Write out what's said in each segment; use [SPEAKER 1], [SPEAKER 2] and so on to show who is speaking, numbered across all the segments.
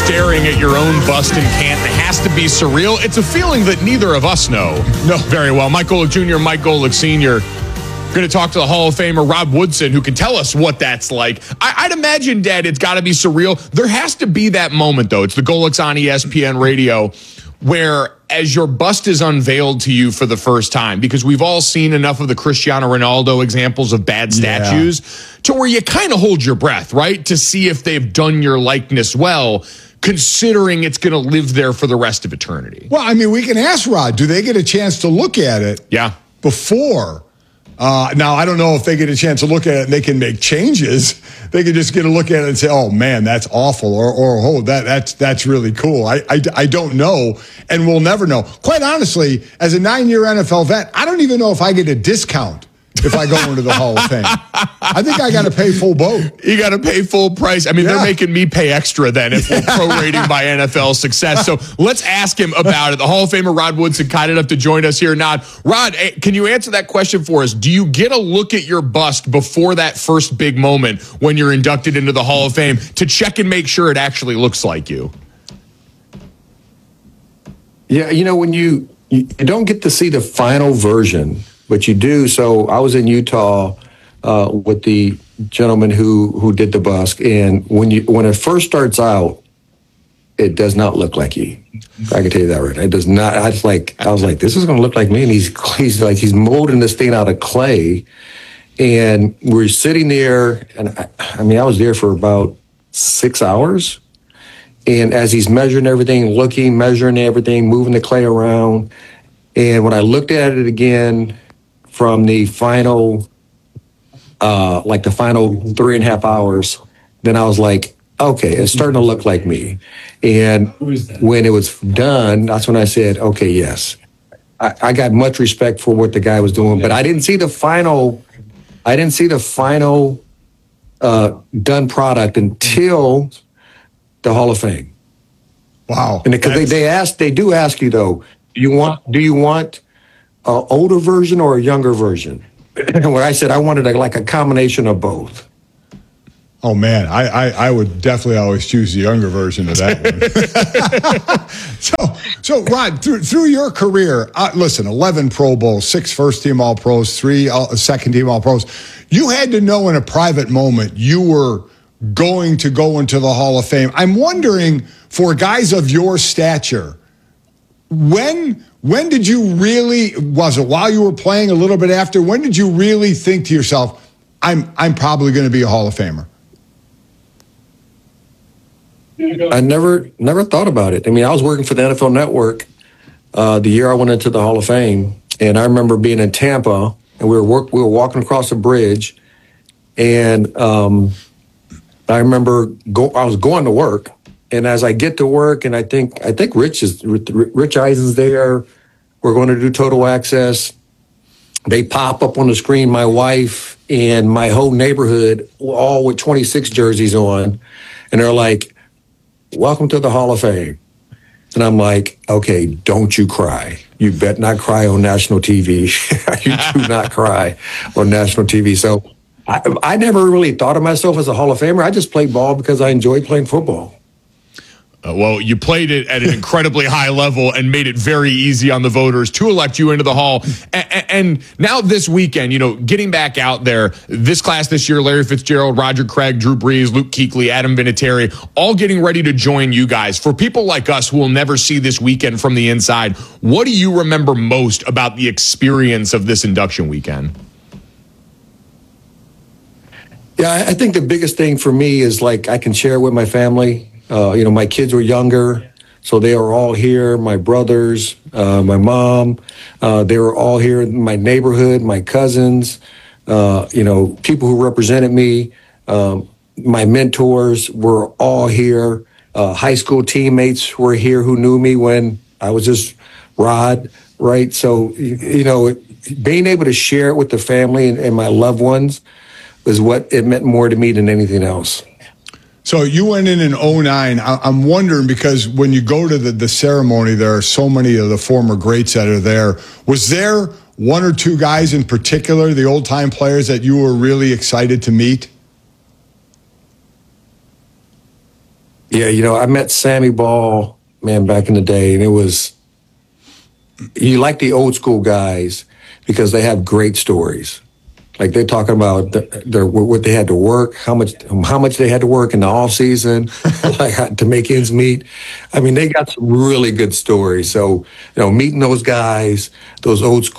[SPEAKER 1] staring at your own bust in Canton has to be surreal. It's a feeling that neither of us know very well. Mike Golic Jr., Mike Golic Sr., going to talk to the Hall of Famer Rod Woodson, who can tell us what that's like. I'd imagine, Dad, it's got to be surreal. There has to be that moment, though. It's the Golics on ESPN Radio, where as your bust is unveiled to you for the first time, because we've all seen enough of the Cristiano Ronaldo examples of bad statues to where you kind of hold your breath, right? To see if they've done your likeness well, considering it's going to live there for the rest of eternity.
[SPEAKER 2] Well, I mean, we can ask Rod, do they get a chance to look at it before? Now, I don't know if they get a chance to look at it and they can make changes. They can just get a look at it and say, oh, man, that's awful, or oh, that's really cool. I don't know, and we'll never know. Quite honestly, as a 9-year NFL vet, I don't even know if I get a discount if I go into the Hall of Fame. I think I got to pay full boat.
[SPEAKER 1] You got to pay full price. I mean, they're making me pay extra then if we're prorating by NFL success. So let's ask him about it. The Hall of Famer Rod Woodson, kind enough to join us here. Rod, can you answer that question for us? Do you get a look at your bust before that first big moment when you're inducted into the Hall of Fame to check and make sure it actually looks like you?
[SPEAKER 3] Yeah, when you don't get to see the final version, but you do. So I was in Utah with the gentleman who did the bust, and when it first starts out, it does not look like you. I can tell you that right. It does not. I was like, this is going to look like me, and he's molding this thing out of clay, and we're sitting there, and I was there for about 6 hours, and as he's measuring everything, measuring everything, moving the clay around, and when I looked at it again from the final, the final 3.5 hours, then I was like, okay, it's starting to look like me. And when it was done, that's when I said, okay, yes. I got much respect for what the guy was doing, but I didn't see the final done product until the Hall of Fame.
[SPEAKER 2] Wow.
[SPEAKER 3] And because they do ask you though, do you want an older version or a younger version? And when I said I wanted a combination of both.
[SPEAKER 2] Oh, man, I would definitely always choose the younger version of that one. So Rod, through your career, listen, 11 Pro Bowls, 6 first-team All-Pros, 3 second-team All-Pros. You had to know in a private moment you were going to go into the Hall of Fame. I'm wondering, for guys of your stature, when did you really, was it while you were playing, a little bit after, when did you really think to yourself, I'm probably going to be a Hall of Famer?
[SPEAKER 3] I never thought about it. I mean, I was working for the NFL Network the year I went into the Hall of Fame, and I remember being in Tampa, and we were walking across a bridge, and I remember I was going to work, and as I get to work, and I think Rich Eisen's there. We're going to do Total Access. They pop up on the screen, my wife and my whole neighborhood, all with 26 jerseys on, and they're like, welcome to the Hall of Fame. And I'm like, okay, don't you cry. You bet not cry on national TV. You do not cry on national TV. So I never really thought of myself as a Hall of Famer. I just played ball because I enjoyed playing football.
[SPEAKER 1] Well, you played it at an incredibly high level and made it very easy on the voters to elect you into the Hall. And now this weekend, getting back out there, this class this year, Larry Fitzgerald, Roger Craig, Drew Brees, Luke Kuechly, Adam Vinatieri, all getting ready to join you guys. For people like us who will never see this weekend from the inside, what do you remember most about the experience of this induction weekend?
[SPEAKER 3] Yeah, I think the biggest thing for me is I can share it with my family. My kids were younger, so they were all here. My brothers, my mom, they were all here. My neighborhood, my cousins, people who represented me, my mentors were all here. High school teammates were here who knew me when I was just Rod, right? So, being able to share it with the family and my loved ones was what it meant more to me than anything else.
[SPEAKER 2] So you went in 2009. I'm wondering, because when you go to the ceremony, there are so many of the former greats that are there. Was there one or two guys in particular, the old-time players, that you were really excited to meet?
[SPEAKER 3] Yeah, I met Sammy Ball, man, back in the day, and you like the old school guys because they have great stories. Like they're talking about what they had to work, how much they had to work in the off season, like to make ends meet. I mean, they got some really good stories. So meeting those guys, those OGs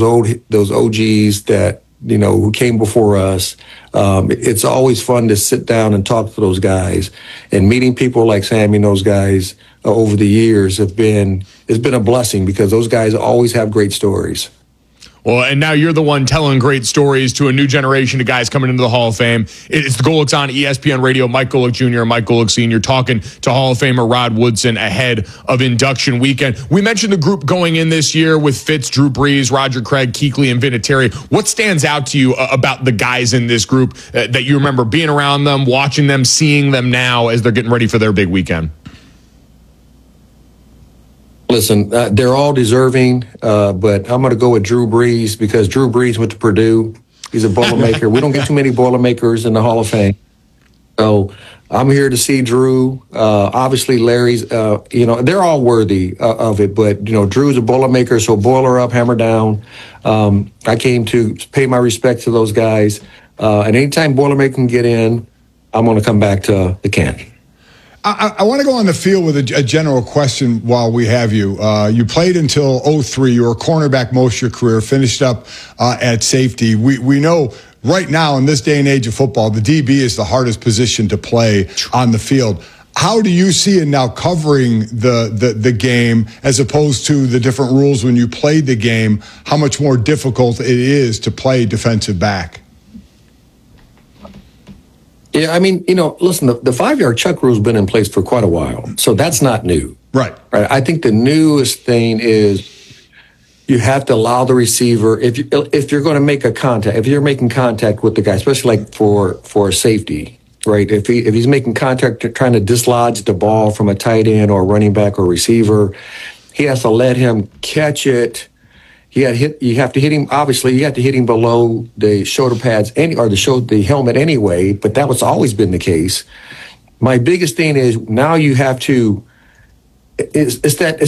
[SPEAKER 3] that who came before us. It's always fun to sit down and talk to those guys, and meeting people like Sammy and those guys over the years it's been a blessing because those guys always have great stories.
[SPEAKER 1] Well, and now you're the one telling great stories to a new generation of guys coming into the Hall of Fame. It's the Golics on ESPN Radio. Mike Golic Jr. and Mike Golic Sr. talking to Hall of Famer Rod Woodson ahead of induction weekend. We mentioned the group going in this year with Fitz, Drew Brees, Roger Craig, Kuechly, and Vinatieri. What stands out to you about the guys in this group that you remember being around them, watching them, seeing them now as they're getting ready for their big weekend?
[SPEAKER 3] Listen, they're all deserving, but I'm going to go with Drew Brees because Drew Brees went to Purdue. He's a Boilermaker. We don't get too many Boilermakers in the Hall of Fame. So I'm here to see Drew. Obviously, Larry's, they're all worthy of it, but, Drew's a Boilermaker, so boiler up, hammer down. I came to pay my respect to those guys. And anytime Boilermaker can get in, I'm going to come back to the can.
[SPEAKER 2] I want to go on the field with a general question while we have you. You played until 2003. You were a cornerback most of your career, finished up at safety. We know right now in this day and age of football, the DB is the hardest position to play on the field. How do you see it now covering the game as opposed to the different rules when you played the game, how much more difficult it is to play defensive back?
[SPEAKER 3] Yeah, I mean, listen, the 5-yard chuck rule has been in place for quite a while, so that's not new.
[SPEAKER 2] Right.
[SPEAKER 3] I think the newest thing is you have to allow the receiver, if you're going to make a contact, if you're making contact with the guy, especially like for a safety, right? If he's making contact, trying to dislodge the ball from a tight end or running back or receiver, he has to let him catch it. You have to hit him. Obviously, you have to hit him below the shoulder pads, the helmet anyway. But that was always been the case. My biggest thing is now you have to. It's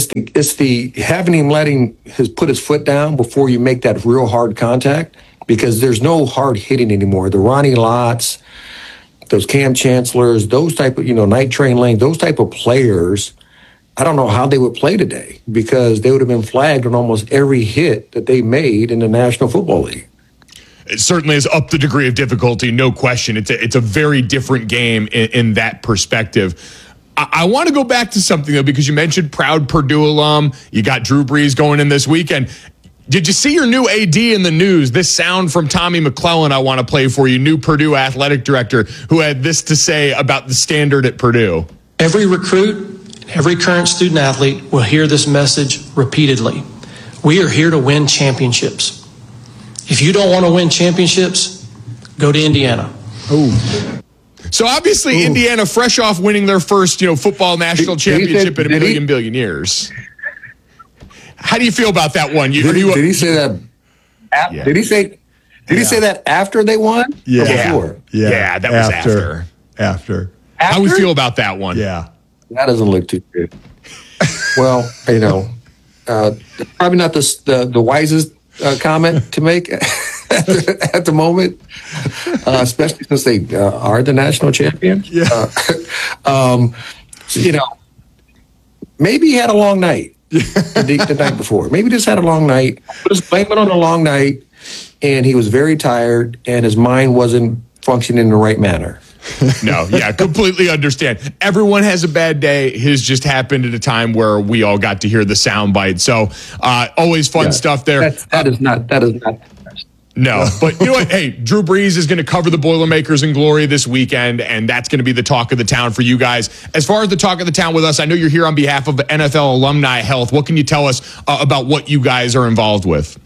[SPEAKER 3] the having him put his foot down before you make that real hard contact, because there's no hard hitting anymore. The Ronnie Lotts, those Cam Chancellors, those type of Night Train Lane, those type of players. I don't know how they would play today because they would have been flagged on almost every hit that they made in the National Football League.
[SPEAKER 1] It certainly has upped the degree of difficulty, no question. It's a very different game in that perspective. I want to go back to something, though, because you mentioned proud Purdue alum. You got Drew Brees going in this weekend. Did you see your new AD in the news? This sound from Tommy McClellan I want to play for you, new Purdue athletic director, who had this to say about the standard at Purdue.
[SPEAKER 4] Every recruit, every current student athlete will hear this message repeatedly. We are here to win championships. If you don't want to win championships, go to Indiana.
[SPEAKER 2] Ooh.
[SPEAKER 1] So obviously Indiana, fresh off winning their first, football national championship in a billion years. How do you feel about that one?
[SPEAKER 3] Did he say that? Yeah. Did he say that after they won?
[SPEAKER 2] Yeah.
[SPEAKER 3] Before?
[SPEAKER 1] Yeah, that was after. How do we feel about that one?
[SPEAKER 2] Yeah.
[SPEAKER 3] That doesn't look too good. Well, probably not the wisest comment to make at the moment, especially since they are the national champions.
[SPEAKER 2] Yeah.
[SPEAKER 3] Maybe he had a long night the night before. Maybe just had a long night. Just blame it on a long night, and he was very tired, and his mind wasn't functioning in the right manner.
[SPEAKER 1] No, yeah, completely understand. Everyone has a bad day. His just happened at a time where we all got to hear the sound bite. So always fun stuff there.
[SPEAKER 3] That is not.
[SPEAKER 1] No, but you know what? Hey, Drew Brees is going to cover the Boilermakers in glory this weekend, and that's going to be the talk of the town for you guys. As far as the talk of the town with us, I know you're here on behalf of NFL Alumni Health. What can you tell us about what you guys are involved with?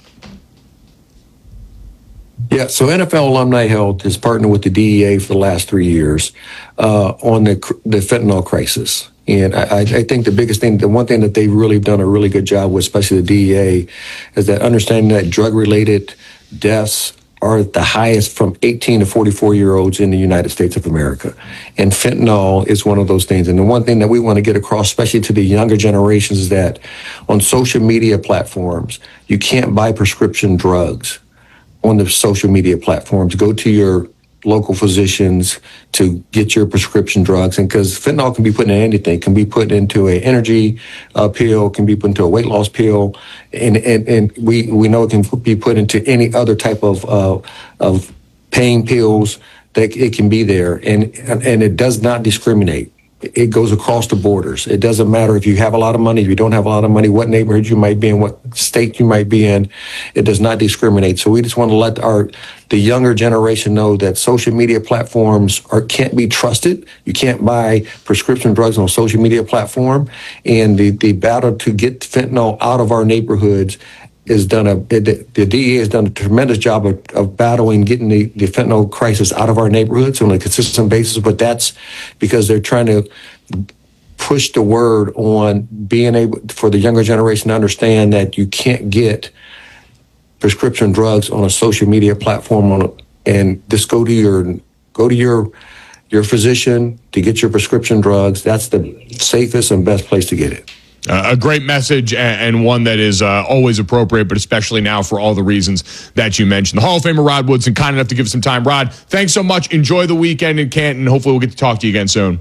[SPEAKER 3] Yeah, so NFL Alumni Health has partnered with the DEA for the last 3 years on the fentanyl crisis. And I think the biggest thing, the one thing that they've really done a really good job with, especially the DEA, is that understanding that drug-related deaths are at the highest from 18 to 44-year-olds in the United States of America. And fentanyl is one of those things. And the one thing that we want to get across, especially to the younger generations, is that on social media platforms, you can't buy prescription drugs on the social media platforms. Go to your local physicians to get your prescription drugs. And because fentanyl can be put in anything, can be put into an energy pill, can be put into a weight loss pill, and we know it can be put into any other type of pain pills that it can be there, and it does not discriminate. It goes across the borders. It doesn't matter if you have a lot of money, if you don't have a lot of money, what neighborhood you might be in, what state you might be in. It does not discriminate. So we just want to let the younger generation know that social media platforms can't be trusted. You can't buy prescription drugs on a social media platform. And the battle to get fentanyl out of our neighborhoods the DEA has done a tremendous job of battling getting the fentanyl crisis out of our neighborhoods on a consistent basis, but that's because they're trying to push the word on being able for the younger generation to understand that you can't get prescription drugs on a social media platform and just go to your physician to get your prescription drugs. That's the safest and best place to get it.
[SPEAKER 1] A great message and one that is always appropriate, but especially now for all the reasons that you mentioned. The Hall of Famer Rod Woodson, kind enough to give us some time. Rod, thanks so much. Enjoy the weekend in Canton. Hopefully we'll get to talk to you again soon.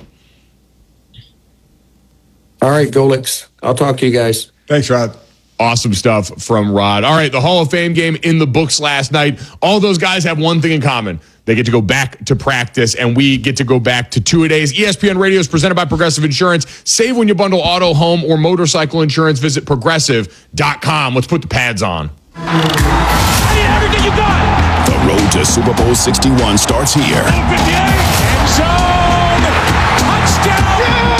[SPEAKER 3] All right, Golix. I'll talk to you guys.
[SPEAKER 2] Thanks, Rod.
[SPEAKER 1] Awesome stuff from Rod. All right, the Hall of Fame game in the books last night. All those guys have one thing in common. They get to go back to practice, and we get to go back to two-a-days. ESPN Radio is presented by Progressive Insurance. Save when you bundle auto, home, or motorcycle insurance. Visit Progressive.com. Let's put the pads on.
[SPEAKER 5] Everything you got.
[SPEAKER 6] The road to Super Bowl 61 starts here.
[SPEAKER 5] 58, end zone, touchdown.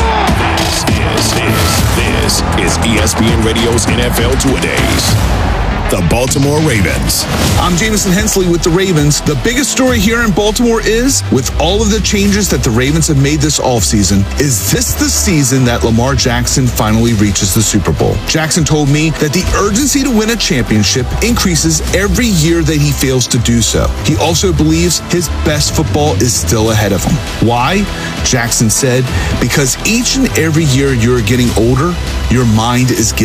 [SPEAKER 6] This is ESPN Radio's NFL Two-A-Days. The Baltimore Ravens.
[SPEAKER 7] I'm Jameson Hensley with the Ravens. The biggest story here in Baltimore is, with all of the changes that the Ravens have made this offseason, is this the season that Lamar Jackson finally reaches the Super Bowl? Jackson told me that the urgency to win a championship increases every year that he fails to do so. He also believes his best football is still ahead of him. Why? Jackson said, because each and every year you're getting older, your mind is getting